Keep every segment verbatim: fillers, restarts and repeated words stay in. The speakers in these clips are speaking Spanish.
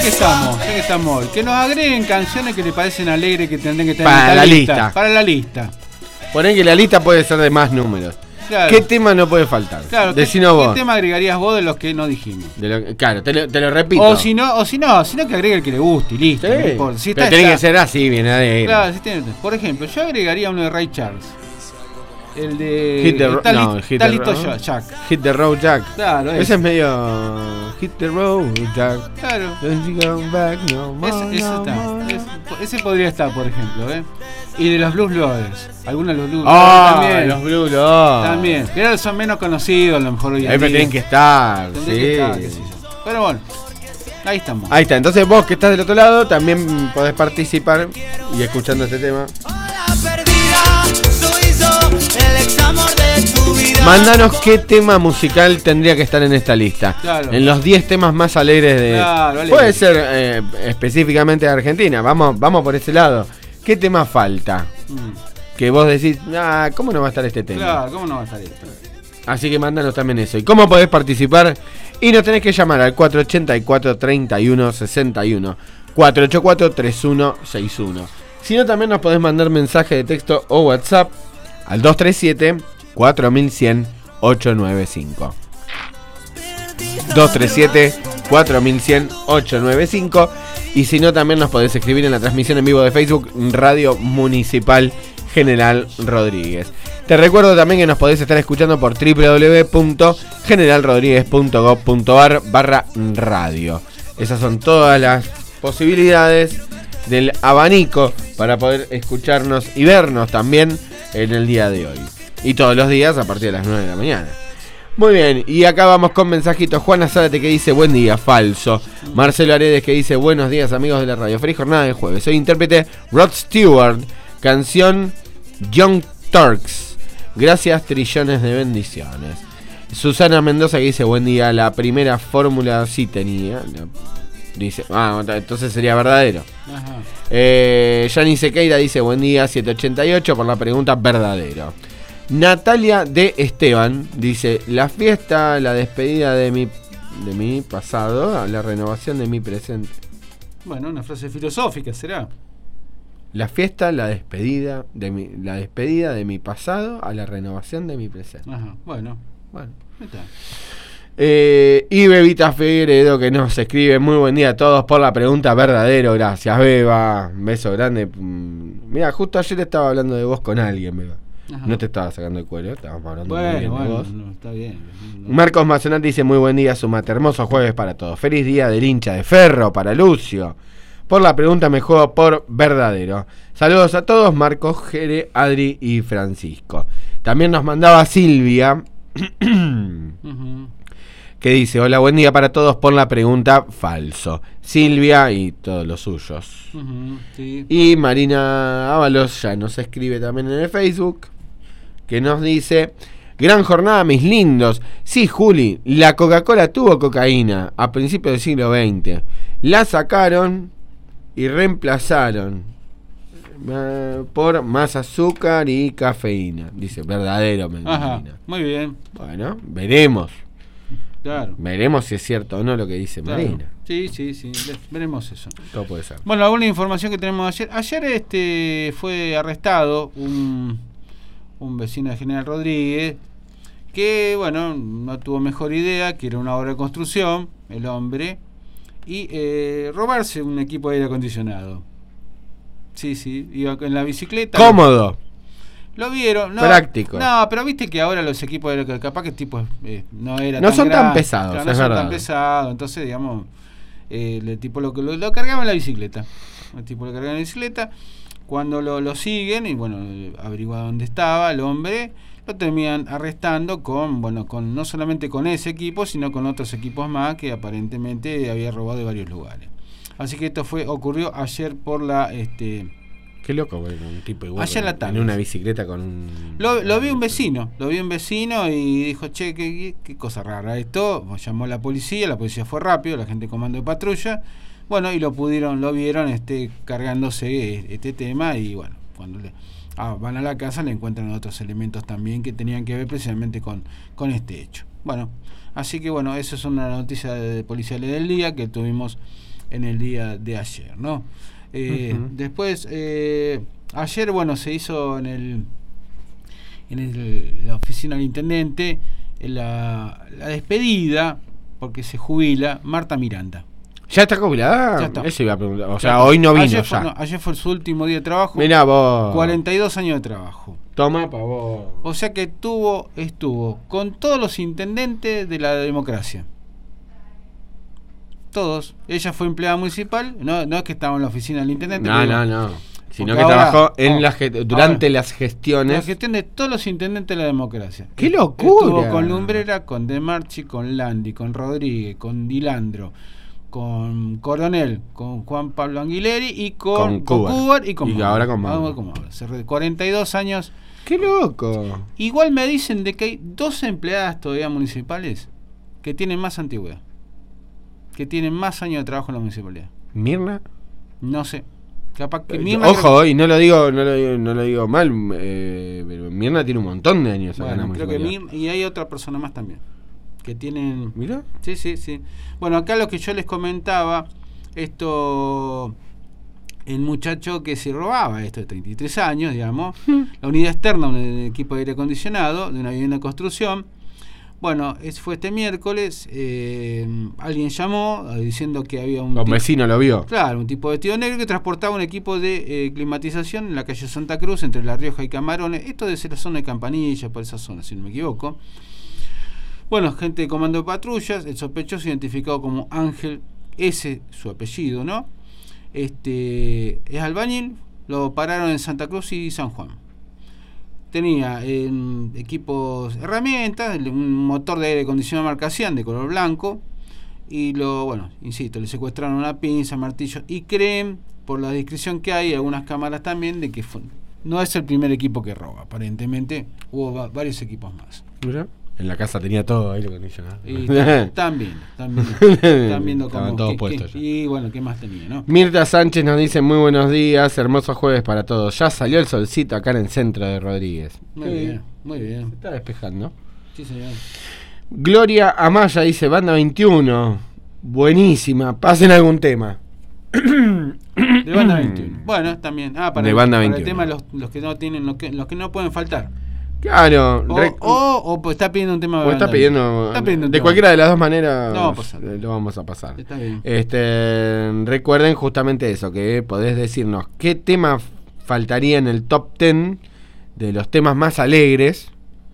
que estamos, ya que estamos hoy, que nos agreguen canciones que le parecen alegres que tendrán que tener para en la lista, lista. Para la lista. Ponen que la lista puede ser de más números. Claro. ¿Qué tema no puede faltar? Claro, Decinos ¿qué, vos. ¿qué tema agregarías vos de los que no dijimos? De lo, claro, te lo, te lo repito. O si no, o si no, sino que agregue el que le guste y listo. Sí. No importa. Si Pero está, tiene está. que ser así, bien alegre. Claro, si tiene, por ejemplo, yo agregaría uno de Ray Charles. El de Hit the, ro- está, no, li- hit está the listo road. ya, Jack. Hit the road Jack. Claro, ese ese. es medio Hit the road Jack. Claro. Don't you come back no more, Ese, ese no está. more. Ese, ese podría estar, por ejemplo, ¿eh? Y de los Blues Brothers. Algunos de los Blues Ah, Brothers también. los Blue Lord. También. Pero son menos conocidos, a lo mejor hoy en Ahí día. tienen que estar. Tendrían Sí. que estar, qué sé yo. Pero bueno, ahí estamos. Ahí está, entonces vos que estás del otro lado también podés participar y escuchando este tema. Mándanos qué tema musical tendría que estar en esta lista. Claro. En los diez temas más alegres de. Claro, alegre. Puede ser eh, específicamente de Argentina. Vamos, vamos por ese lado. ¿Qué tema falta? Mm. Que vos decís, ah, ¿cómo no va a estar este tema? Claro, ¿cómo no va a estar esto? Así que mándanos también eso. ¿Y cómo podés participar? Y nos tenés que llamar al cuatro ocho cuatro, tres uno seis uno, cuatro ocho cuatro, tres uno seis uno. Si no, también nos podés mandar mensaje de texto o WhatsApp al dos tres siete, cuatro uno cero cero, ocho nueve cinco. dos tres siete, cuatro uno cero cero, ocho nueve cinco. Y si no, también nos podés escribir en la transmisión en vivo de Facebook Radio Municipal General Rodríguez. Te recuerdo también que nos podés estar escuchando por doble u doble u doble u punto general rodríguez punto gob punto ar barra radio. Esas son todas las posibilidades del abanico para poder escucharnos y vernos también en el día de hoy. Y todos los días a partir de las nueve de la mañana. Muy bien, y acá vamos con mensajitos. Juana Zárate que dice buen día, falso. Marcelo Aredes que dice buenos días amigos de la radio. Feliz jornada de jueves. Soy intérprete Rod Stewart. Canción Young Turks. Gracias, trillones de bendiciones. Susana Mendoza que dice buen día. La primera fórmula sí tenía. Dice, ah, entonces sería verdadero. Ajá. Eh, Yanni Sequeira dice buen día, siete ochenta y ocho por la pregunta verdadero. Natalia de Esteban dice la fiesta, la despedida de mi de mi pasado, la renovación de mi presente. Bueno, una frase filosófica será. La fiesta, la despedida de mi la despedida de mi pasado a la renovación de mi presente. Ajá, bueno. Bueno. Ahí está. Eh, y Bebita Figueredo que nos escribe muy buen día a todos por la pregunta verdadero. Gracias, Beba. Un beso grande. Mira, justo ayer estaba hablando de vos con alguien, Beba. Ajá. No te estaba sacando el cuero, estábamos hablando muy Bueno, bien de bueno, vos. no, está bien. No. Marcos Mazonati dice muy buen día, Sumate. Hermoso jueves para todos. Feliz día del hincha de Ferro para Lucio. Por la pregunta me juego por verdadero. Saludos a todos, Marcos, Jere, Adri y Francisco. También nos mandaba Silvia Uh-huh. que dice hola, buen día para todos por la pregunta falso. Silvia y todos los suyos. Uh-huh, sí. Y Marina Ábalos ya nos escribe también en el Facebook que nos dice gran jornada mis lindos. Sí, Juli, la Coca-Cola tuvo cocaína a principios del siglo veinte. La sacaron y reemplazaron eh, por más azúcar y cafeína. Dice verdadero, Ajá, Marina. muy bien. Bueno, veremos. Claro. Veremos si es cierto o no lo que dice Claro. Marina. Sí, sí, sí. Veremos eso. Todo puede ser. Bueno, alguna información que tenemos ayer. Ayer este fue arrestado un, un vecino de General Rodríguez que, bueno, no tuvo mejor idea, que era una obra de construcción, el hombre, y eh, robarse un equipo de aire acondicionado. Sí, sí, iba en la bicicleta. Cómodo. Lo vieron, no, Práctico. No, pero viste que ahora los equipos de aire, capaz que tipo eh, no era No tan son tan grande, pesados, claro, no es son verdad. tan pesados, entonces digamos eh, el tipo lo, lo, lo cargaba en la bicicleta. El tipo lo cargaba en la bicicleta. Cuando lo, lo siguen y bueno, averigua dónde estaba el hombre, lo terminan arrestando con, bueno, con no solamente con ese equipo, sino con otros equipos más que aparentemente había robado de varios lugares. Así que esto fue ocurrió ayer por la este Qué loco, bueno, un tipo igual. Ayer en la tarde. En una bicicleta con un. Lo, lo vi un vecino, lo vi un vecino y dijo, che, qué, qué, qué cosa rara esto. Llamó a la policía, la policía fue rápido, la gente de comando de patrulla. Bueno, y lo pudieron, lo vieron este cargándose este tema y bueno, cuando le, ah, van a la casa le encuentran otros elementos también que tenían que ver precisamente con, con este hecho. Bueno, así que bueno, eso es una noticia de policiales del día que tuvimos en el día de ayer, ¿no? Eh, uh-huh. Después, eh, ayer, bueno, se hizo en el en el, la oficina del intendente la, la despedida, porque se jubila Marta Miranda. ¿Ya está jubilada? Ya está. Eso iba a preguntar. O sea, ya hoy no vino ayer ya. Fue, no, ayer fue su último día de trabajo. Mirá vos. cuarenta y dos años de trabajo. Toma pa' vos. O sea que tuvo, estuvo con todos los intendentes de la democracia. Todos. Ella fue empleada municipal. No, no es que estaba en la oficina del intendente. No, no, no. Sino que ahora, trabajó en oh, la durante ahora, las gestiones. La gestión de todos los intendentes de la democracia. ¡Qué locura! Estuvo con Lumbrera, con De Marchi, con Landi, con Rodríguez, con Dilandro, con Coronel, con Juan Pablo Anguileri y con, con Cubar y con y ahora con Mauro. cuarenta y dos años. ¡Qué loco! Igual me dicen de que hay dos empleadas todavía municipales que tienen más antigüedad, que tienen más años de trabajo en la municipalidad. ¿Mirna? No sé. Capaz que Mirna, ojo, creo... y no lo digo, no lo digo, no lo digo mal, eh, pero Mirna tiene un montón de años bueno, acá en la creo que Mirna, y hay otra persona más también que tienen. ¿Mira? Sí, sí, sí. Bueno, acá lo que yo les comentaba, esto, el muchacho que se robaba, esto de treinta y tres años, digamos, la unidad externa, un equipo de aire acondicionado de una vivienda de construcción. Bueno, es, fue este miércoles, eh, alguien llamó eh, diciendo que había un... Un vecino lo vio. Claro, un tipo vestido negro que transportaba un equipo de eh, climatización en la calle Santa Cruz, entre La Rioja y Camarones. Esto debe ser la zona de Campanilla, por esa zona, si no me equivoco. Bueno, gente de comando de patrullas, el sospechoso identificado como Ángel, ese su apellido, ¿no? Este es albañil, lo pararon en Santa Cruz y San Juan. Tenía eh, equipos, herramientas, un motor de aire acondicionado marca Cian de color blanco y lo, bueno, insisto, le secuestraron una pinza, martillo y creen, por la descripción que hay, algunas cámaras también, de que fue, no es el primer equipo que roba, aparentemente hubo va, varios equipos más. ¿Mira? En la casa tenía todo aire acondicionado. Y también, también, están viendo cómo todos qué, puestos qué, y bueno, qué más tenía, ¿no? Mirta Sánchez nos dice muy buenos días, hermoso jueves para todos. Ya salió el solcito acá en el centro de Rodríguez. Muy sí. bien, muy bien. Se está despejando. Sí, señor. Gloria Amaya dice, banda veintiuno, buenísima, pasen algún tema. De banda veintiuno. Bueno, también. Ah, para, de el, banda para veintiuno. el tema los, los que no tienen, los que, los que no pueden faltar. Claro. O, rec- o, o pues está pidiendo un tema de o está pidiendo, está pidiendo un de tema. Cualquiera de las dos maneras no, lo vamos a pasar. Está bien. Este, recuerden justamente eso, que podés decirnos qué tema faltaría en el top diez de los temas más alegres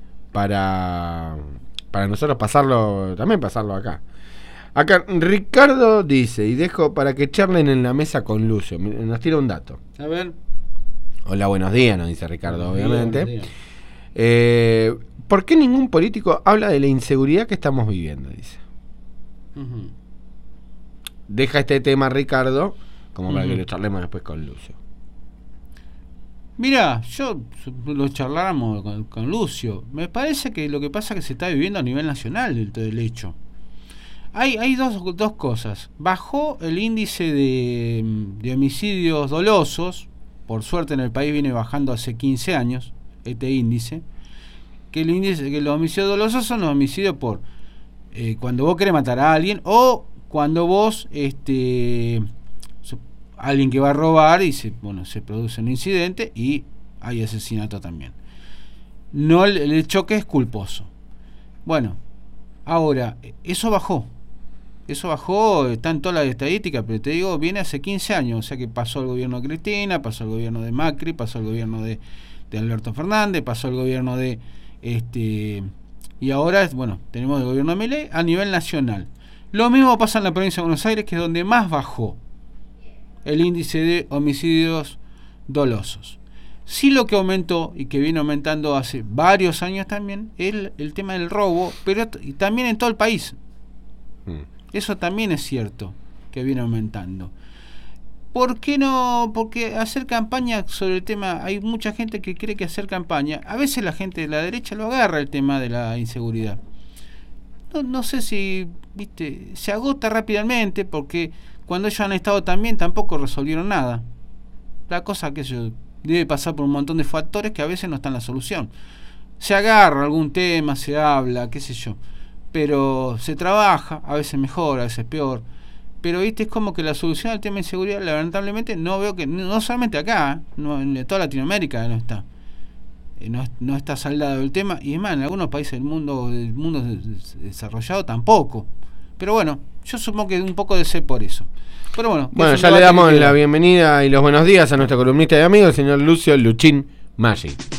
para, para nosotros pasarlo, también pasarlo acá. Acá Ricardo dice, y dejo para que charlen en la mesa con Lucio, nos tira un dato. A ver. Hola, buenos días, nos dice Ricardo, buenos obviamente. Días, días. Eh, ¿Por qué ningún político habla de la inseguridad que estamos viviendo? Dice. Uh-huh. Deja este tema, Ricardo, como uh-huh. para que lo charlemos después con Lucio. Mira, yo lo charláramos con, con Lucio. Me parece que lo que pasa es que se está viviendo a nivel nacional el, el hecho. Hay, hay dos, dos cosas. Bajó el índice de, de homicidios dolosos. Por suerte en el país viene bajando hace quince años este índice. Que el índice, que los homicidios dolosos son los homicidios por eh, cuando vos querés matar a alguien o cuando vos este alguien que va a robar y se, bueno, se produce un incidente y hay asesinato también. No el, el choque es culposo. Bueno, ahora eso bajó. Eso bajó, está en todas las estadísticas, pero te digo, viene hace quince años, o sea que pasó el gobierno de Cristina, pasó el gobierno de Macri, pasó el gobierno de, de Alberto Fernández, pasó el gobierno de este y ahora, bueno, tenemos el gobierno de Milei a nivel nacional. Lo mismo pasa en la provincia de Buenos Aires, que es donde más bajó el índice de homicidios dolosos. Sí, lo que aumentó y que viene aumentando hace varios años también es el, el tema del robo, pero t- también en todo el país. Mm. Eso también es cierto, que viene aumentando. ¿Por qué no? Porque hacer campaña sobre el tema, hay mucha gente que cree que hacer campaña, a veces la gente de la derecha lo agarra el tema de la inseguridad. No, no sé si, viste, se agota rápidamente porque cuando ellos han estado también tampoco resolvieron nada. La cosa que eso debe pasar por un montón de factores que a veces no están en la solución. Se agarra algún tema, se habla, qué sé yo, pero se trabaja, a veces mejor, a veces peor, pero viste, es como que la solución al tema de inseguridad, lamentablemente, no veo que, no solamente acá, no, en toda Latinoamérica no está. Eh, no, no está saldado el tema, y es más, en algunos países del mundo, del mundo desarrollado tampoco. Pero bueno, yo supongo que un poco de sé por eso. Pero bueno, bueno, ya le damos la bienvenida y los buenos días a nuestro columnista y amigo, el señor Lucio Luchín Maggi.